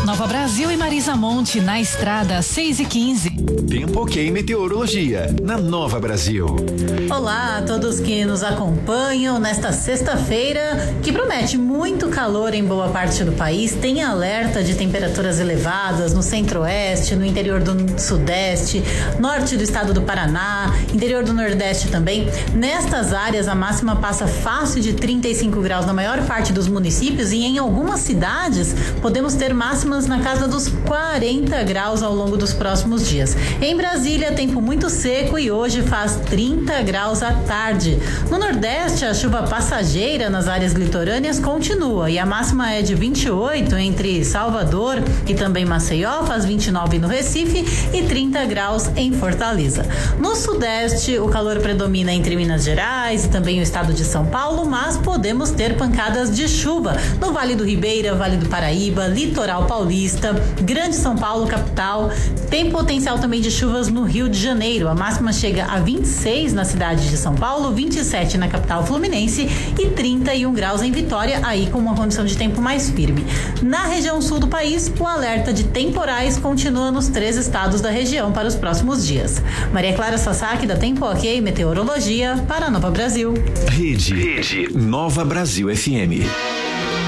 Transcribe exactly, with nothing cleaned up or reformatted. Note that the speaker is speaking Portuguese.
Nova Brasil e Marisa Monte na estrada seis e quinze. Tempo ok meteorologia na Nova Brasil. Olá a todos que nos acompanham nesta sexta-feira, que promete muito calor em boa parte do país. Tem alerta de temperaturas elevadas no centro-oeste, no interior do sudeste, norte do estado do Paraná, interior do nordeste também. Nestas áreas a máxima passa fácil de trinta e cinco graus na maior parte dos municípios, e em algumas cidades podemos ter máximas na casa dos quarenta graus ao longo dos próximos dias. Em Brasília, tempo muito seco e hoje faz trinta graus à tarde. No Nordeste, a chuva passageira nas áreas litorâneas continua e a máxima é de vinte e oito entre Salvador e também Maceió, faz vinte e nove no Recife e trinta graus em Fortaleza. No Sudeste, o calor predomina entre Minas Gerais e também o estado de São Paulo, mas podemos ter pancadas de chuva no Vale do Ribeira, Vale do Paraíba, Litoral Paulista, Grande São Paulo, capital. Tem potencial também de chuvas no Rio de Janeiro. A máxima chega a vinte e seis na cidade de São Paulo, vinte e sete na capital fluminense e trinta e um graus em Vitória, aí com uma condição de tempo mais firme. Na região sul do país, o alerta de temporais continua nos três estados da região para os próximos dias. Maria Clara Sasaki, da Tempo Ok Meteorologia, para a Nova Brasil. Rede, Rede Nova Brasil F M.